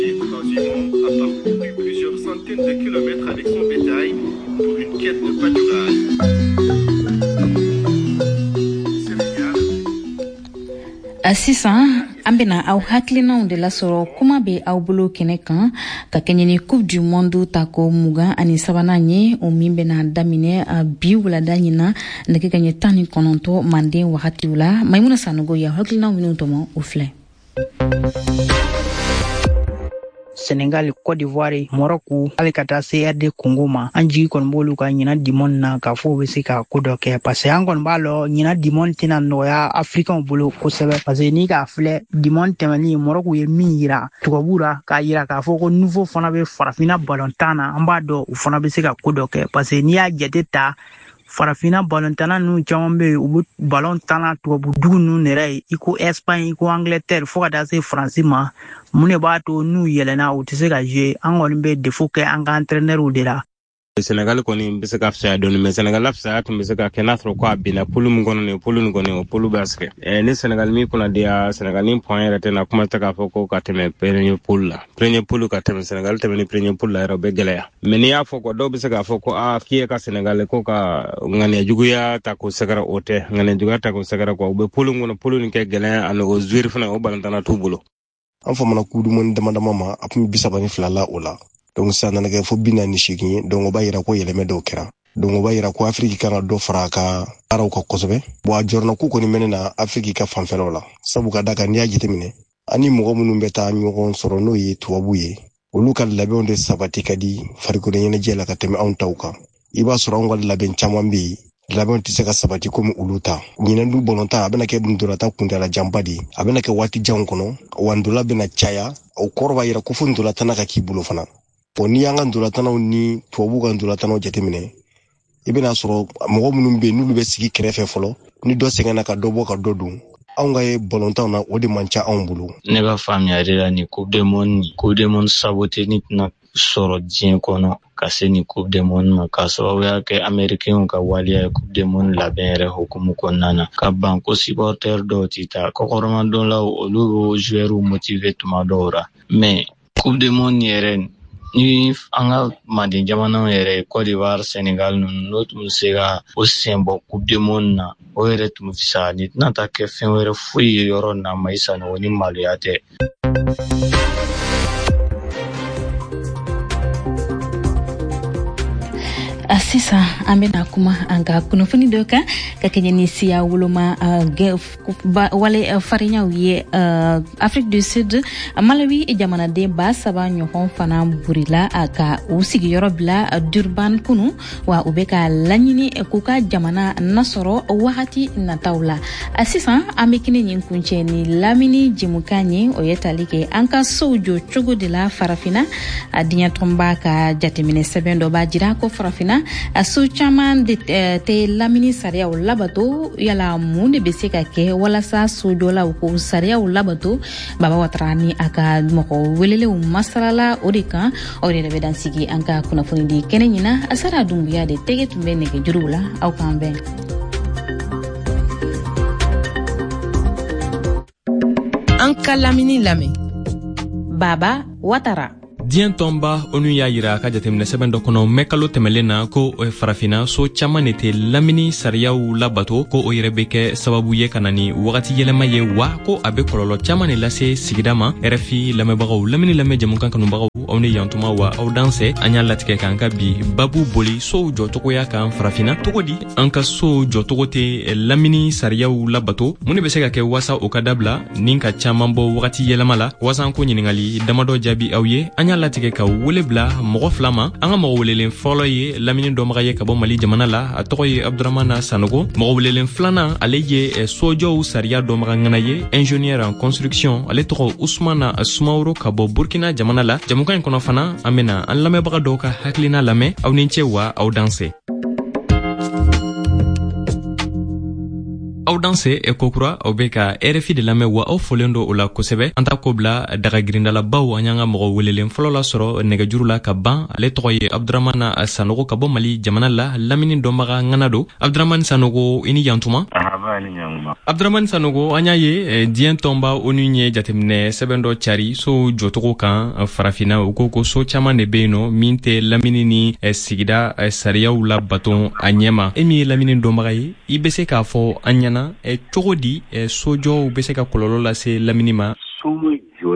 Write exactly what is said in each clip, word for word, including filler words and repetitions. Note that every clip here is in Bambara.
Transhumant a parcouru plusieurs centaines de kilomètres avec son bétail pour une quête de pâturage. Sisan an bena aw hakilinaw de lasɔrɔ kuma be aw bolo kɛnɛ kan ka kɛɲɛ ni coupe du monde ta ko mugan ani sabanan ye o min bena daminɛ bi wulada ɲina nɛgɛ kaɲɛ tan ni kɔnɔntɔ manden wagatiw la Maimuna Sanogo ya hakilinaw minnu tɔmɔ o filɛ. Senegal, Côte d'Ivoire, Morocco, avec ka C R D Congo ma an jigi kɔni b'olu ka ɲina dimon na ka fɔ u bɛ se ka ko dɔ kɛ parce que an kɔni b'a lɔ ɲina dimon tɛna nɔgɔya africain bolo kosɛbɛ parce que n'i k'a filɛ dimon tɛmɛni Morocco ye min yira tubabu la k'a yira k'a fɔ ko nouveau fana bɛ farafina ballontan na an b'a dɔn u fana bɛ se ka ko dɔ kɛ parce que n'i y'a jate ta farafina ballontan ninnu caman bɛ yen u bɛ ballontan na tubabu dugu ninnu yɛrɛ ye i ko Espagne i ko Angleterre fo ka taa se Faransi ma mun de b'a to n'u yɛlɛnna u tɛ se ka jouer an kɔni bɛ défaut kɛ an ka entraîneur de la. Senegal kɔni bɛ se ka fisaya dɔɔni mais Senegal fisaya tun bɛ se ka kɛ n'a sɔrɔ ko a binna polu min kɔnɔ nin polu nin kɔni o polu bɛ se kɛ ni Senegal min kunna diya Senegal ni point yɛrɛ tɛ na kuma tɛ k'a fɔ ko ka tɛmɛ premier polu la premier polu ka tɛmɛ Senegal tɛmɛ ni premier polu la yɛrɛ o bɛ gɛlɛya mais n'i y'a fɔ ko dɔw bɛ se k'a fɔ ko a k'i ye ka Senegal ko ka ŋaniya juguya ta ko sɛgɛrɛ o tɛ ŋaniya juguya ta ko sɛgɛrɛ quoi u bɛ polu kɔnɔ polu nin kɛ gɛlɛya ani o joueur fana o balantana t'u bolo. An famana kudumoni dama dama ma a tun bi saba ni fila la o la donc sa nana kɛ fo bi naani ni seegin ye donc o b'a yira ko yɛlɛmɛ dɔw kɛra donc o b'a yira ko Afrique kan ka dɔ fara a ka baaraw kan kosɛbɛ bon a jɔrɔna ko kɔni mɛnɛ na Afrique ka fanfɛlaw la sabu ka da kan n'i y'a jateminɛ ani mɔgɔ minnu bɛ taa ɲɔgɔn sɔrɔ n'o ye tubabu ye olu ka labɛnw de sabati ka di farikolo ɲɛnajɛ la ka tɛmɛ anw taw kan i b'a sɔrɔ anw ka labɛn caman bɛ yen labɛnw tɛ se ka sabati komi olu ta ɲinɛ du bɔlɔntan a bɛna kɛ ndolata kuntala janba de a bɛna kɛ waati janw kɔnɔ wa ndola bɛna caya o kɔrɔ b'a yira ko fo ndolatana ka k'i bolo fana bon n'i y'an ka ndolatanaw ni tubabu ka ndolatanaw jateminɛ i bɛna sɔrɔ mɔgɔ minnu bɛ yen n'olu bɛ sigi kɛrɛfɛ fɔlɔ ni dɔ sɛgɛnna ka dɔ bɔ ka dɔ dun anw ka bɔlɔntanw na o de man ca anw bolo. Ne ka faamuyali la ni coupe du monde coupe du monde saboté ni tɛna sɔrɔ diɲɛ kɔnɔ ka se ni coupe du monde ma ka sababuya kɛ américain ka waliya ye coupe du monde labɛn yɛrɛ hukumu kɔnɔna na ka ban ko supporter dɔw tɛ taa kɔkɔrɔmadonlaw olu joueurs motivé tuma dɔw la mais coupe du monde yɛrɛ ni an ka manden jamanaw yɛrɛ Côte d'Ivoire Senegal ninnu n'o tun bɛ se ka o sen bɔ coupe du monde na o yɛrɛ tun bɛ fisaya ni tɛna taa kɛ fɛn wɛrɛ foyi ye yɔrɔ in na Mayi Sanogo ni maloya tɛ. Sisan an bɛna kuma an ka kunnafoni dɔ kan ka kɛɲɛ ni siya woloma wale farinyaw ye Afrique du Sud Malawi jamanaden ba saba ɲɔgɔn fana burila ka u sigiyɔrɔ bila Durban kunu wa u bɛ ka laɲini k'u ka jamana nasɔrɔ wagati nataw la sisan an bɛ kini ɲin kuncɛ ni lamini jimukan ye o ye tali kɛ an ka sow jɔ cogo de la farafina a diɲɛ tɔnba ka jateminɛ sɛbɛn dɔ b'a jira ko farafina a so caman de tɛ lamini sariyaw labato yala mun de bɛ se ka kɛ walasa sojɔlaw ko sariyaw labato Baba Watara ni a ka mɔgɔ welelenw masalala o de kan o de bɛ dan sigi an ka kunnafoni di kɛnɛ ɲina Asara Dunbuya de tɛgɛ tun bɛ nɛgɛjuruw la aw k'an bɛn. An ka lamini lamɛn Baba Watara. diɲɛ tɔnba onu y'a yira ka jateminɛ sɛbɛn dɔ kɔnɔ mɛ kalo tɛmɛlen na ko farafina so caman de tɛ lamini sariyaw labato ko o yɛrɛ bɛ kɛ sababu ye ka na ni wagati yɛlɛma ye wa ko a bɛ kɔlɔlɔ caman de lase sigida ma R F I lamɛnbagaw lamini lamɛn jamukan kanubagaw aw ni yantuma wa aw danse an y'a latigɛ k'an ka bi babu boli sow jɔcogoya kan farafina cogo di an ka sow jɔcogo tɛ lamini sariyaw labato mun de bɛ se ka kɛ wasa o ka dabila ni ka caman bɔ wagati yɛlɛma la wasa an ko ɲiningali damadɔ jaabi aw ye an y'a latigɛ ka wele bila mɔgɔ fila ma an ka mɔgɔ welelen fɔlɔ ye lamini dɔnbaga ye ka bɔ Mali jamana la a tɔgɔ ye Abdramana Sanogo mɔgɔ welelen filanan ale ye sojɔw sariya dɔnbaga ŋana ye ingénieur en construction ale tɔgɔ Usmana Sumaworo ka bɔ Burkina jamana la jamukan in kɔnɔ fana an bɛna an lamɛnbaga dɔw ka hakilina lamɛn aw ni ce wa aw danse. aw danse e kokura aw be ka R F I de lamɛn wa aw folen do o la kosɛbɛ an ta ko bila daga girindala baw an y'an ka mɔgɔ welelen fɔlɔ la sɔrɔ nɛgɛjuru la ka ban ale tɔgɔ ye Abdramana Sanogo ka bɔ Mali jamana la lamini dɔnbaga ŋana do Abdramana Sanogo i ni yantuma. Ahaba ni yantuma. Abdraman Sanogo anya ye dien tomba onu nye jatemne sebendo chari so jotogo kan farafina ukoko so chama ne beno minte lamini ni sigida sariya ula baton anyema emi lamini ndomba yi ibese ka fo anyana e chogodi sojo ubese ka kololo la se lamini ma sumu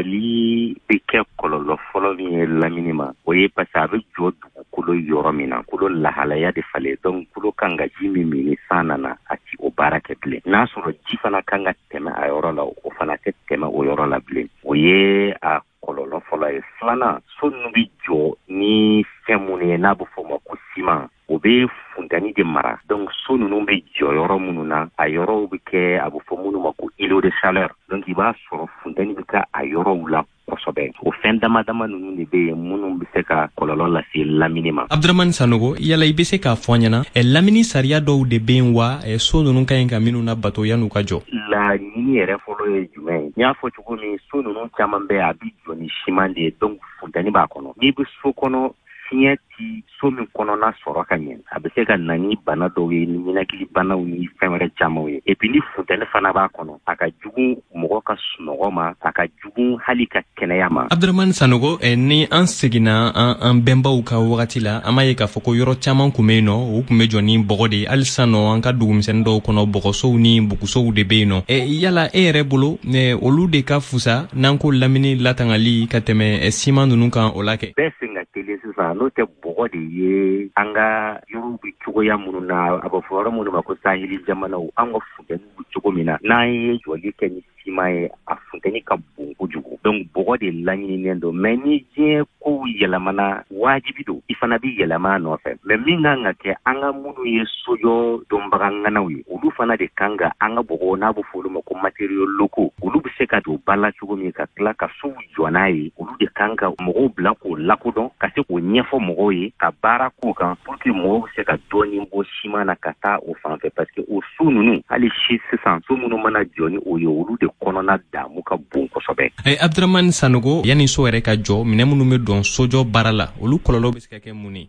joli bike kololo folo ni lamini ma oye pasabe jodu kulo yoromina kulo lahala ya de fale donc kulo kanga jimi mini sana na ati obara ketle na soro jifana kanga tema ayoro la o fana tema o yoro la ble oye a kololo folo e flana so nubi jo ni semune na bu fomo kusima obe fundani de mara donc so nunu be jo yoro mununa ayoro bike abu fomunu mako ilo de chaleur donc iba soro fundani bika ayoro ula kosobe o fenda madama nunu ne be munu biseka kololo la si laminima Abdraman Sanogo yala ibese ka fonyana e lamini saria do de benwa e so nunu kayenga minu na bato yanu kajo la ni ere folo e jume nya fo chugo mi so nunu chamambe abi joni shimande donc fundani ba kono ni bu so kono sinyati somi kono na soro kanyen abeseka nani bana dowe ni minakili bana uni femere chamawe epini futene fana ba kono aka jugu mogo ka sunogoma aka jugu halika keneyama Abdraman Sanogo e ni ansegina an bemba uka wakati la amaye ka foko yoro chaman kumeno ukumejo ni bogode alisano anka dugumsendo kono bogoso ni bukuso de beno e yala e rebolo ne olude ka fusa nanko lamini latangali kateme e simanu nunka olake besinga telesisa no te bogode ye anga yoro bi chugo ya mununa abaforo munu makosa hili jamana u anga fugen bu chugo mina na ye joli keni simaye afunteni ka bungu jugo donc bogode lanyini nendo meni je ko yelamana wajibido ifana bi yelama no fe me minga ngake anga munu ye sojo dombanga nawi ulu fana de kanga anga bogo na bu fulu mako material loko ulu biseka do bala chugo mi ka kla ka su jonayi ulu de kanga mo blanco lakodon ka se ko nyefo mo ye ka bara ko kan pour que mo se ka doni bo shimana kata o fanfe parce que o sununu ali shi sisan so munu mana joni o yo ulu de konona da muka bunko sobe e Abdraman Sanogo yani so ere ka jo minemu nume don sojo barala ulu kololo biska ke muni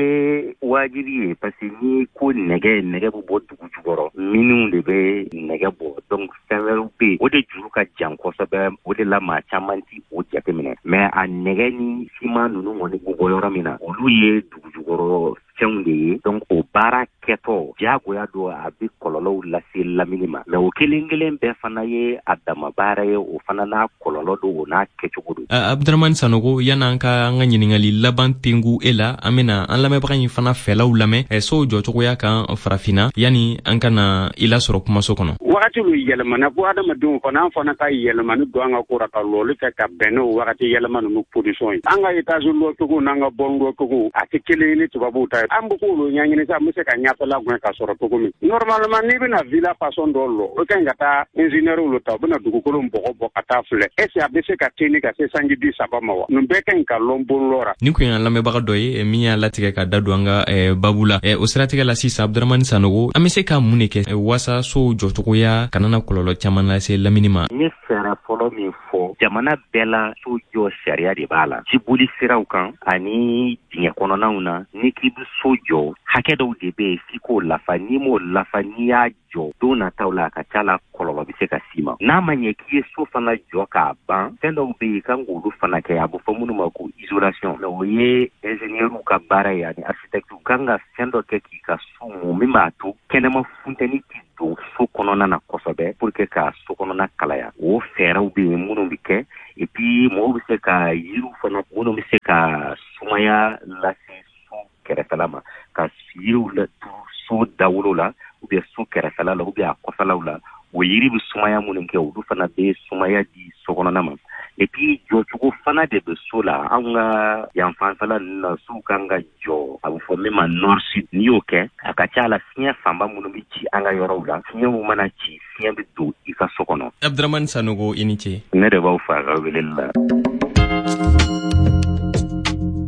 we wajibi parce que ni ko nege nege bo bodu jugoro minu de be nege bo donc several be o de juruka janko sobe o de la ma chamanti o jate mine mais a nege ni sima nunu ngoni go yoro mina olu ye dugujugoro fende donc o bara keto jago ya do abi kololo la si la minima mais o kelengelen be fana ye adama bara ye o fana na kololo do na kechugudu uh, Abdraman Sanogo yana anka nga nyiningali laban tengu ela amena an lame baka fana fela ulame e so jo to ya kan farafina yani anka na ila soro kuma so kono wakati lu yelmana ko adama dum fana fana ka yelmana do anga ko raka lolu ka ka beno wakati yelmana no position anga etazu lo to ko nanga bongo ko atikele ni to babuta ambu ko lo nyanyine sa muse ka nyata la gwen ka soro to ko mi normalement ni bina villa façon do lo o kan gata ingénieur lo ta bina dugu ko lo mboko bokata fle ese abese ka teni ka se sangi di sabama wa no beka en lombo lora ni ko yan lame baga doye e miya latige ka dadwanga e babula e osratige la sisa Abdraman Sanogo amise ka munike e wasa so joto ya kanana kololo chamana se laminima ni sera folo mi fo jamana bela so jo sharia de bala jibuli sira ukan ani dinye kono nauna ni kibu sojo hakedo de be fiko lafani mo lafani ya jo dona taula ka chala kololo biseka sima na manye kiye so fana jo ka ban tendo be kan gulu fana ke abu famunu mako isolation no ye ingénieur ka bara ya ni architecte kanga sendo ke ki ka sumu mimatu kenema funteni ki do so konona na kosobe pour que ka so konona kalaya o fera u be munu bike et puis mo bi se ka yiru fana munu bi se ka sumaya la si so kere salama ka yiru la so dawlo la ou bien so kere salala ou bien akosala la o yiri bi sumaya munu ke u fana be sumaya di so konona ma et puis jo chugo fana de be sola anga ya fanfala na su kanga jo abu fo mema nord sud ni oke akachala sia famba munu bichi anga yoro la sia mu mana chi sia bi do ika sokono Abdraman Sanogo iniche ne de ba fa ga welella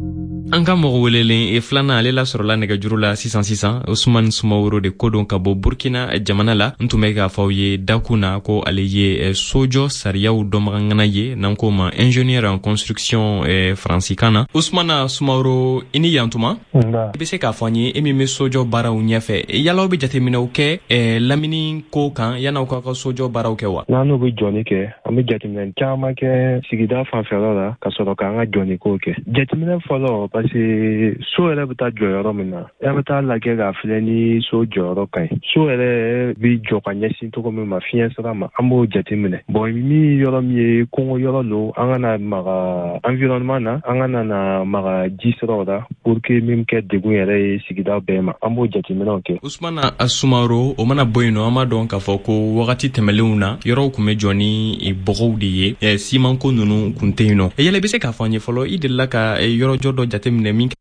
an ka mɔgɔ welelen e filana ale la sɔrɔla nɛgɛjuru la sisan sisan Ousmane Sumaworo de ko don ka bɔ Burkina jamana la n tun bɛ k'a fɔ aw ye dakun na ko ale ye sojɔ sariyaw dɔnbagangana ye n'an ko ma ingénieur en construction faransikan na. Ousmane Sumaworo i ni yantuma i bɛ se k'a fɔ an ye e min bɛ sojɔ baaraw ɲɛfɛ yala aw bɛ jateminɛw kɛ lamini ko kan yan'aw ka ka sojɔ baaraw kɛ wa? n'an n'u bɛ jɔni kɛ an bɛ jateminɛ caman kɛ sigida fanfɛla la ka sɔrɔ k'an ka jɔni ko kɛ. Jateminɛ fɔlɔ parce que so yɛrɛ bɛ taa jɔ yɔrɔ min na e bɛ taa lajɛ k'a filɛ ni so jɔyɔrɔ ka ɲi. So yɛrɛ bɛ jɔ ka ɲɛsin cogo min ma fiɲɛ sira ma an b'o jateminɛ. Bon min yɔrɔ min ye kɔngɔ yɔrɔ lo an kana maga environnement na an kana na maga ji siraw la pour que min kɛ degun yɛrɛ ye sigida bɛɛ ma an b'o jateminɛw kɛ. Ousmane Sumaworo o mana bɔ yen nɔ an b'a dɔn k'a fɔ ko wagati tɛmɛlenw na yɔrɔw tun bɛ jɔ ni bɔgɔw de ye simanko ninnu kun tɛ yen nɔ. Yala i bɛ se k'a fɔ an ye fɔlɔ i delila ka yɔrɔjɔ dɔ jateminɛ min?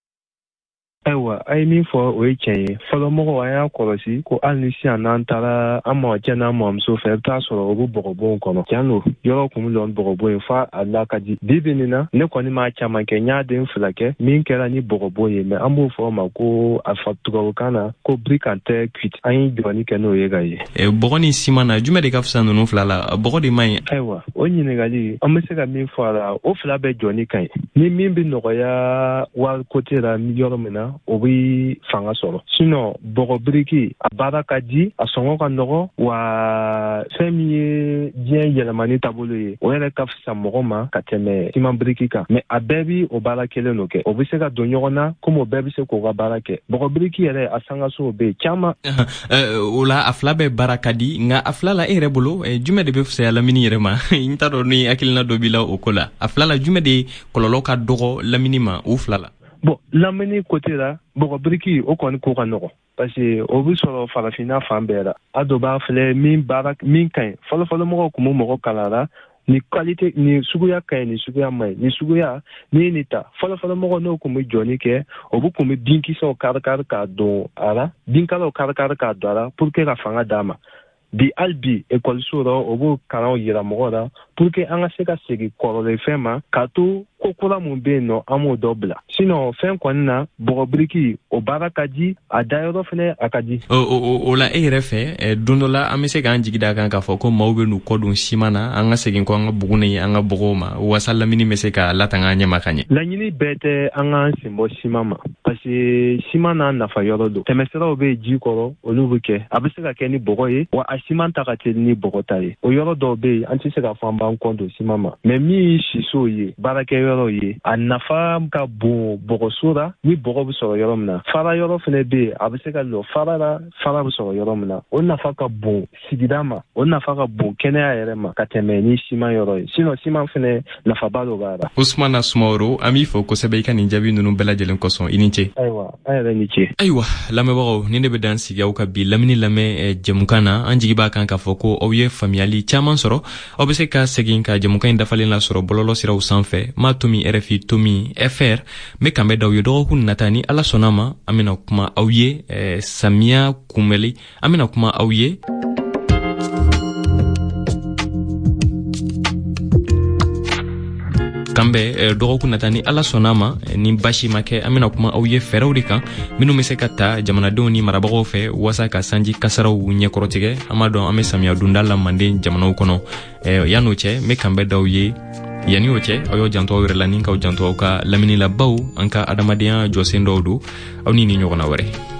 Ayiwa a ye min fɔ o ye tiɲɛ ye fɔlɔmɔgɔw an y'a kɔlɔsi ko hali ni sisan n'an taara an mɔgɔcɛ n'an mɔmuso fɛ i bɛ taa sɔrɔ o bɛ bɔgɔbɔnw kɔnɔ tiɲɛ don yɔrɔ kun bɛ lɔn bɔgɔbɔn ye f'a a la ka di bi bi in na ne kɔni m'a caman kɛ n y'a den fila kɛ min kɛra ni bɔgɔbɔn ye mɛ an b'o fɔ o ma ko a fɔ tubabukan na ko brique en terre cuite an ye jɔni kɛ n'o ye ka ye. Bɔgɔ ni siman na jumɛn de ka fisa ninnu fila la bɔgɔ de man ɲi? Ayiwa o ɲininkali an bɛ se ka min fɔ a la o fila bɛɛ jɔni ka ɲi ni min bɛ nɔgɔya wari côté la yɔrɔ min na o bɛ fanga sɔrɔ sinon bɔgɔ biriki a baara ka di a sɔngɔ ka nɔgɔ wa fɛn min ye diɲɛ yɛlɛmani taabolo ye o yɛrɛ ka fisa mɔgɔ ma ka tɛmɛ siman biriki kan mɛ a bɛɛ bi o baara kelen n'o kɛ o bɛ se ka don ɲɔgɔn na komi o bɛɛ bɛ se k'o ka baara kɛ bɔgɔ biriki yɛrɛ a sangaso bɛ yen caman. O la a fila bɛɛ baara ka di nka a fila la e yɛrɛ bolo jumɛn de bɛ fisaya lamini yɛrɛ ma n t'a dɔn ni hakilina dɔ b'i la o ko la a fila la jumɛn de kɔlɔlɔ ka dɔgɔ lamini ma o fila la? Bon lamini côté la bɔgɔ biriki o kɔni ko ka nɔgɔ parce que o bɛ sɔrɔ farafinna fan bɛɛ la a dɔ b'a filɛ min baara min ka ɲi fɔlɔfɔlɔ mɔgɔw tun bɛ mɔgɔ kalan la ni qualité ni suguya ka ɲi ni suguya man ɲi ni suguya n'i ye nin ta fɔlɔfɔlɔ mɔgɔw n'o tun bɛ jɔni kɛ o bɛ tun bɛ binkisɛw kari kari k'a don a la binkalaw kari kari k'a don a la pour que ka fanga d'a ma bi hali bi ekɔliso la o b'o kalanw yira mɔgɔw la pour que an ka se ka segin kɔrɔlen fɛn ma k'a to ko kura mun bɛ yen nɔ an m'o dɔ bila sinon fɛn kɔni na bɔgɔ biriki o baara ka di a dayɔrɔ fɛnɛ a ka di. o la e yɛrɛ fɛ don dɔ la an bɛ se k'an jigi da kan k'a fɔ ko maaw bɛ n'u kɔ don siman na an ka segin kɔ an ka bugu ni an ka bɔgɔw ma walasa lamini bɛ se ka latanga an ɲɛ ma ka ɲɛ. Laɲini bɛɛ tɛ an k'an sen bɔ siman ma parce que siman n'a nafa yɔrɔ don tɛmɛsiraw bɛ ji kɔrɔ olu bɛ kɛ a bɛ se ka kɛ ni bɔgɔ ye wa a siman ta ka teli ni bɔgɔ ta ye o yɔrɔ dɔw bɛ yen an tɛ se k'a fɔ an b'an kɔ don siman ma mɛ min siso ye baarakɛ yɔrɔ ye a nafa ka bon bɔgɔso la ni bɔgɔ bɛ sɔrɔ yɔrɔ min na fara yɔrɔ fɛnɛ bɛ yen a bɛ se ka lɔ fara la fara bɛ sɔrɔ yɔrɔ min na o nafa ka bon sigida ma o nafa ka bon kɛnɛya yɛrɛ ma ka tɛmɛ ni siman yɔrɔ ye sinon siman fɛnɛ nafaba dɔ b'a la. Ousmane Sumaworo an b'i fɔ kosɛbɛ i ka nin jaabi ninnu bɛɛ lajɛlen kɔsɔn i ni ce. Ayiwa an yɛrɛ ni ce. Ayiwa lamɛnbagaw ni ne bɛ dan sigi aw ka bi lamini lamɛn jɛmukan na an jigi b'a kan k'a fɔ ko aw ye faamuyali caman sɔrɔ aw bɛ se ka segin ka jɛmukan in dafalen lasɔrɔ bɔlɔlɔ siraw sanfɛ maa tomi R F I tomi F R n bɛ kan bɛ da aw ye dɔgɔkun nata ni ala sɔnna ma an bɛna kuma aw ye samiya kunbɛli an bɛna kuma aw ye kan bɛ dɔgɔkun nata ni ala sɔnna ma ni basi ma kɛ an bɛna kuma aw ye fɛɛrɛw de kan minnu bɛ se ka ta jamanadenw ni marabagaw fɛ walasa ka sanji kasaraw ɲɛkɔrɔtigɛ an b'a dɔn an bɛ samiya donda la manden jamanaw kɔnɔ yan'o cɛ n bɛ kan bɛ da aw ye yanni o cɛ aw y'aw janto aw yɛrɛ la ni k'aw janto aw ka lamini la baw an ka adamadenya jɔsen dɔw don aw ni ni ɲɔgɔnna wɛrɛ.